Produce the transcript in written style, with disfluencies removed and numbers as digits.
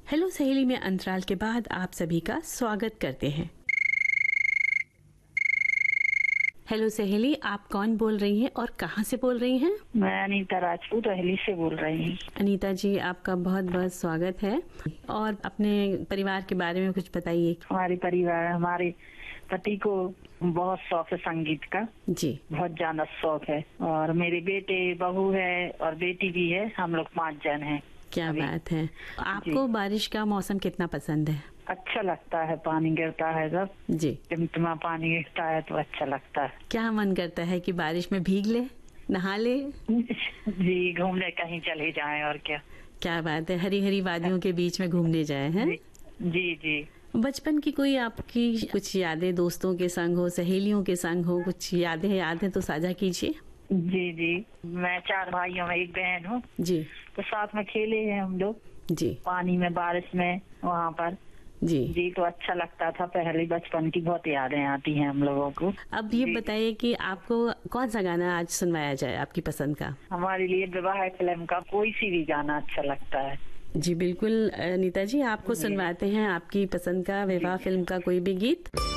Hello सहेली में अंतराल के बाद आप सभी का स्वागत करते हैं। हेलो सहेली, आप कौन बोल रही हैं और कहाँ से बोल रही हैं? मैं अनीता राजपूत अहली से बोल रही हूँ। अनीता जी, आपका बहुत बहुत स्वागत है और अपने परिवार के बारे में कुछ बताइए। हमारे पति को बहुत शौक है संगीत का जी, बहुत ज्यादा शौक है और मेरे बेटे बहू है और बेटी भी है। हम लोग 5 जन हैं। क्या बात है। आपको बारिश का मौसम कितना पसंद है? अच्छा लगता है, पानी गिरता है जब जी, टिमटिमा पानी गिरता है तो अच्छा लगता है। क्या मन करता है कि बारिश में भीग ले, नहा ले? जी, घूमने कहीं चले जाएं और क्या। क्या बात है, हरी हरी वादियों के बीच में घूमने जाए हैं। जी जी। बचपन की कोई आपकी कुछ यादें दोस्तों के संग हो, सहेलियों के संग हो, कुछ यादें तो साझा कीजिए। जी जी, मैं 4 भाइयों में एक बहन हूँ। जी, तो साथ में खेले हैं हम लोग जी पानी में, बारिश में, वहाँ पर। जी जी, तो अच्छा लगता था। पहले बचपन की बहुत यादें आती हैं हम लोगों को। अब ये बताइए कि आपको कौन सा गाना आज सुनवाया जाए आपकी पसंद का? हमारे लिए विवाह फिल्म का कोई सी भी गाना अच्छा लगता है। जी बिल्कुल अनीता जी, आपको सुनवाते हैं आपकी पसंद का विवाह फिल्म का कोई भी गीत।